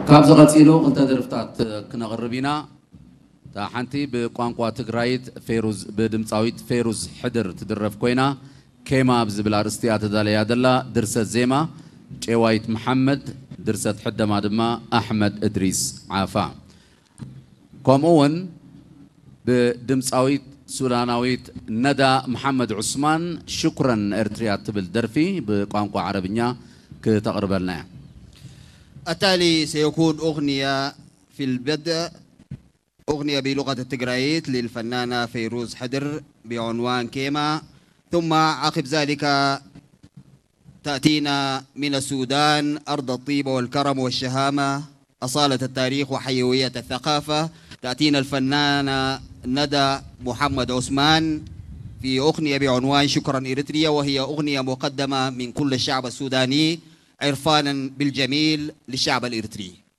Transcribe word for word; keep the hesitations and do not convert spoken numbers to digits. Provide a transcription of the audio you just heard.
كابز قصيلو قلت درفتات كنا غربينا تا حنتي بقوانقوا تግራይት فيروز بدمصاويت فيروز حدر تدرف كوينا كيما بزبل ارستيات داليا دلا درسة زيما ጨዋይት محمد درسة حدما دما احمد ادريس عافا كومون بدمصاويت سوداناويت ندى محمد عثمان شكرا ارتريات تبل درفي بقوانقوا عربية كتقرب لنا. التالي سيكون أغنية في البدء أغنية بلغة التግራይት للفنانة فيروز حدر بعنوان كيما، ثم عقب ذلك تأتينا من السودان أرض الطيبة والكرم والشهامة أصالة التاريخ وحيوية الثقافة. تأتينا الفنانة ندى محمد عثمان في أغنية بعنوان شكرا إريتريا، وهي أغنية مقدمة من كل الشعب السوداني عرفانا بالجميل للشعب الإريتري.